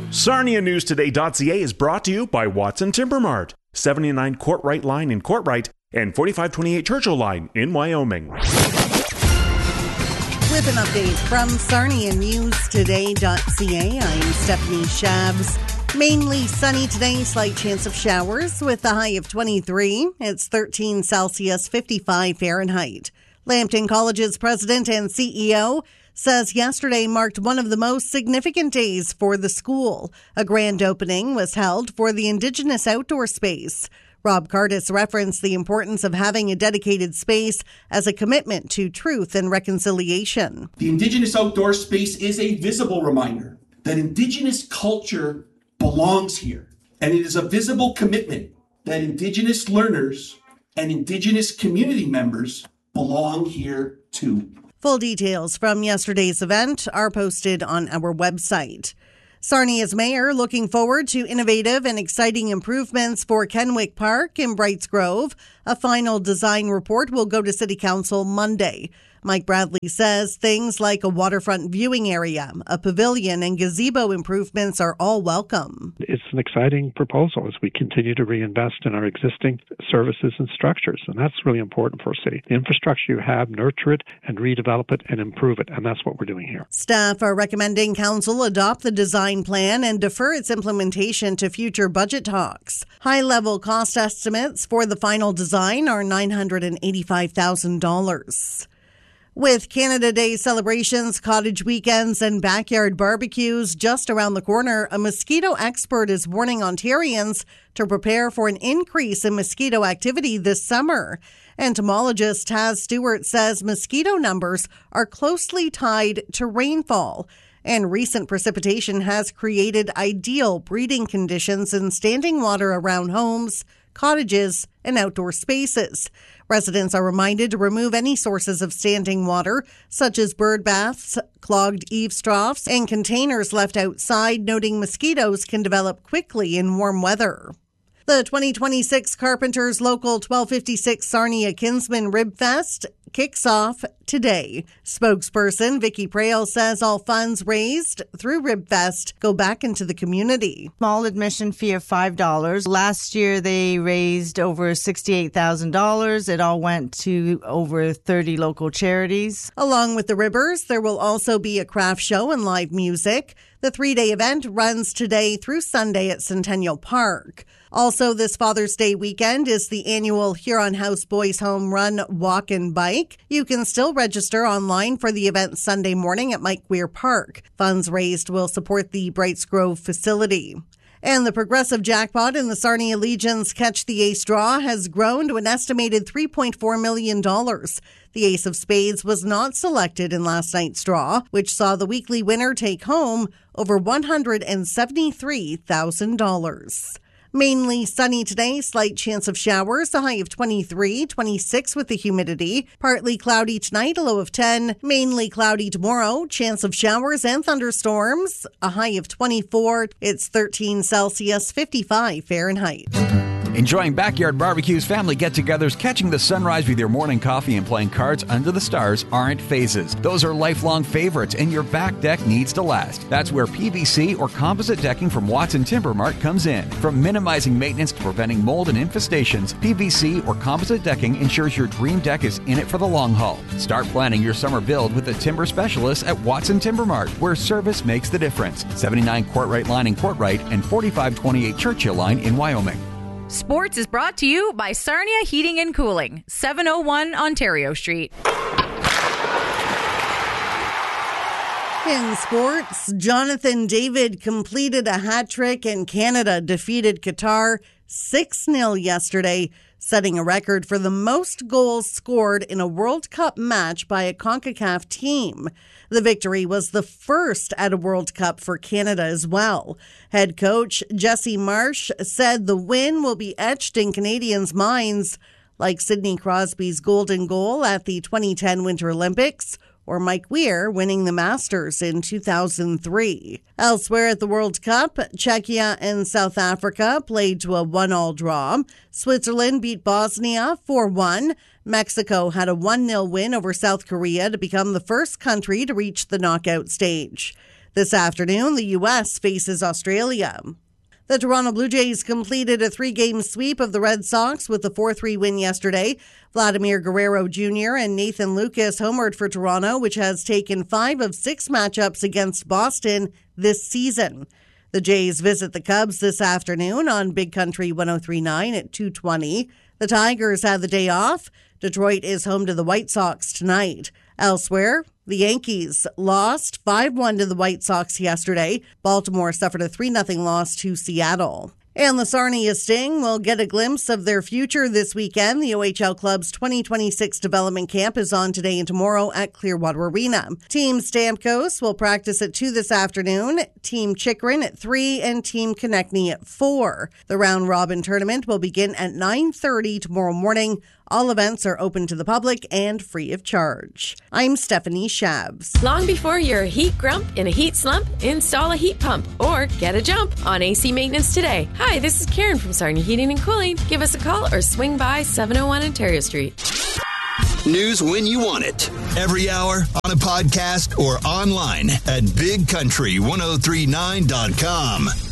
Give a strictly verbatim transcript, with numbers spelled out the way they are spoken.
Sarnia News Today dot C A is brought to you by Watson Timber Mart, seventy-nine Courtright Line in Courtright and forty-five twenty-eight Churchill Line in Wyoming. With an update from Sarnia News Today dot C A, I'm Stephanie Shabs. Mainly sunny today, slight chance of showers with a high of twenty-three. It's thirteen Celsius, fifty-five Fahrenheit. Lambton College's president and C E O says yesterday marked one of the most significant days for the school. A grand opening was held for the Indigenous outdoor space. Rob Cardis referenced the importance of having a dedicated space as a commitment to truth and reconciliation. The Indigenous outdoor space is a visible reminder that Indigenous culture belongs here. And it is a visible commitment that Indigenous learners and Indigenous community members belong here too. Full details from yesterday's event are posted on our website. Sarnia's mayor looking forward to innovative and exciting improvements for Kenwick Park in Brights Grove. A final design report will go to City Council Monday. Mike Bradley says things like a waterfront viewing area, a pavilion, and gazebo improvements are all welcome. It's an exciting proposal as we continue to reinvest in our existing services and structures, and that's really important for a city. The infrastructure you have, nurture it and redevelop it and improve it, and that's what we're doing here. Staff are recommending council adopt the design plan and defer its implementation to future budget talks. High-level cost estimates for the final design are nine hundred eighty-five thousand dollars. With Canada Day celebrations, cottage weekends, and backyard barbecues just around the corner, a mosquito expert is warning Ontarians to prepare for an increase in mosquito activity this summer. Entomologist Taz Stewart says mosquito numbers are closely tied to rainfall, and recent precipitation has created ideal breeding conditions in standing water around homes, cottages, and outdoor spaces. Residents are reminded to remove any sources of standing water, such as bird baths, clogged eaves troughs, and containers left outside, noting mosquitoes can develop quickly in warm weather. The twenty twenty-six Carpenters Local twelve fifty-six Sarnia Kinsman Rib Fest kicks off today. Spokesperson Vicky Prale says all funds raised through Ribfest go back into the community. Small admission fee of five dollars. Last year they raised over sixty-eight thousand dollars. It all went to over thirty local charities. Along with the ribbers, there will also be a craft show and live music. The three-day event runs today through Sunday at Centennial Park. Also, this Father's Day weekend is the annual Huron House Boys Home Run Walk and Bike. You can still register online for the event Sunday morning at Mike Weir Park. Funds raised will support the Brights Grove facility. And the progressive jackpot in the Sarnia Legion's Catch the Ace draw has grown to an estimated three point four million dollars. The Ace of Spades was not selected in last night's draw, which saw the weekly winner take home over one hundred seventy-three thousand dollars. Mainly sunny today, slight chance of showers, a high of twenty-three, twenty-six with the humidity. Partly cloudy tonight, a low of ten. Mainly cloudy tomorrow, chance of showers and thunderstorms, a high of twenty-four. It's thirteen Celsius, fifty-five Fahrenheit. Enjoying backyard barbecues, family get-togethers, catching the sunrise with your morning coffee and playing cards under the stars aren't phases. Those are lifelong favorites, and your back deck needs to last. That's where P V C or composite decking from Watson Timber Mart comes in. From minimizing maintenance to preventing mold and infestations, P V C or composite decking ensures your dream deck is in it for the long haul. Start planning your summer build with the timber specialists at Watson Timber Mart, where service makes the difference. seventy-nine Courtright Line in Courtright and forty-five twenty-eight Churchill Line in Wyoming. Sports is brought to you by Sarnia Heating and Cooling, seven oh one Ontario Street. In sports, Jonathan David completed a hat trick and Canada defeated Qatar six nil yesterday, setting a record for the most goals scored in a World Cup match by a CONCACAF team. The victory was the first at a World Cup for Canada as well. Head coach Jesse Marsh said the win will be etched in Canadians' minds, like Sidney Crosby's golden goal at the twenty ten Winter Olympics, or Mike Weir winning the Masters in two thousand three. Elsewhere at the World Cup, Czechia and South Africa played to a one all draw. Switzerland beat Bosnia four one. Mexico had a one nil win over South Korea to become the first country to reach the knockout stage. This afternoon, the U S faces Australia. The Toronto Blue Jays completed a three-game sweep of the Red Sox with a four three win yesterday. Vladimir Guerrero Junior and Nathan Lucas homered for Toronto, which has taken five of six matchups against Boston this season. The Jays visit the Cubs this afternoon on Big Country one oh three point nine at two twenty. The Tigers had the day off. Detroit is home to the White Sox tonight. Elsewhere, the Yankees lost five one to the White Sox yesterday. Baltimore suffered a three nothing loss to Seattle. And the Sarnia Sting will get a glimpse of their future this weekend. The O H L club's twenty twenty-six development camp is on today and tomorrow at Clearwater Arena. Team Stamkos will practice at two this afternoon, Team Chikrin at three, and Team Konechny at four. The round-robin tournament will begin at nine thirty tomorrow morning. All events are open to the public and free of charge. I'm Stephanie Shabs. Long before you're a heat grump in a heat slump, install a heat pump or get a jump on A C maintenance today. Hi, this is Karen from Sarnia Heating and Cooling. Give us a call or swing by seven oh one Ontario Street. News when you want it. Every hour, on a podcast, or online at big country ten thirty-nine dot com.